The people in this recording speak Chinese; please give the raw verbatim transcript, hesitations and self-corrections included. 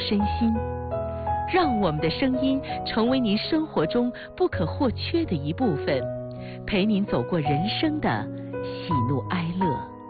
身心，让我们的声音成为您生活中不可或缺的一部分，陪您走过人生的喜怒哀乐。